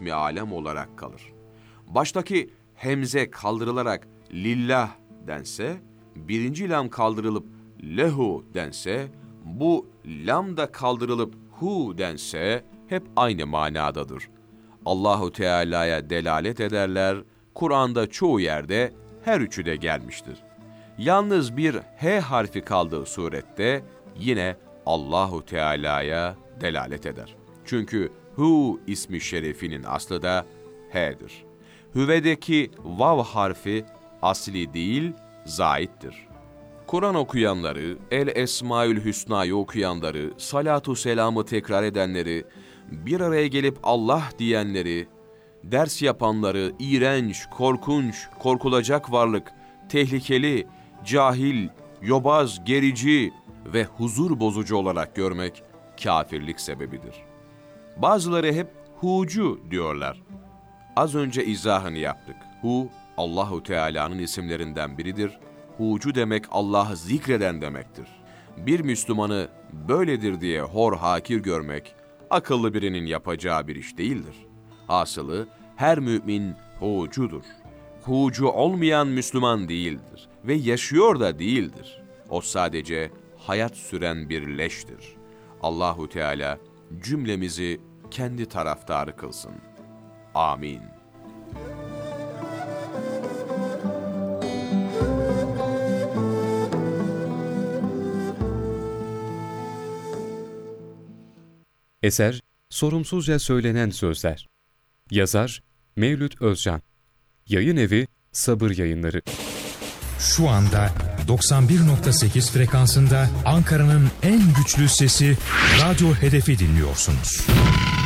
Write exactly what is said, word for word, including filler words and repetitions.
ismi alem olarak kalır. Baştaki hemze kaldırılarak lillah dense, birinci lam kaldırılıp lehu dense, bu lam da kaldırılıp hu dense hep aynı manadadır. Allahu Teala'ya delalet ederler. Kur'an'da çoğu yerde her üçü de gelmiştir. Yalnız bir H harfi kaldığı surette yine Allahu Teala'ya delalet eder. Çünkü Hu ismi şerifinin aslı da H'dir. Hüvedeki vav harfi asli değil, zaittir. Kur'an okuyanları, El Esmaül Hüsna'yı okuyanları, salatu selamı tekrar edenleri, bir araya gelip Allah diyenleri, ders yapanları iğrenç, korkunç, korkulacak varlık, tehlikeli, cahil, yobaz, gerici ve huzur bozucu olarak görmek kâfirlik sebebidir. Bazıları hep hucu diyorlar. Az önce izahını yaptık. Hu, Allahu Teala'nın isimlerinden biridir. Hucu demek Allah'ı zikreden demektir. Bir Müslümanı böyledir diye hor hakir görmek, akıllı birinin yapacağı bir iş değildir. Hasılı, her mümin hucudur. Hucu olmayan Müslüman değildir ve yaşıyor da değildir. O sadece hayat süren bir leştir. Allahu Teala cümlemizi kendi taraftarı kılsın. Amin. Eser, Sorumsuzca Söylenen Sözler. Yazar, Mevlüt Özcan. Yayın evi, Sabır Yayınları. Şu anda doksan bir nokta sekiz frekansında Ankara'nın en güçlü sesi Radyo Hedef'i dinliyorsunuz.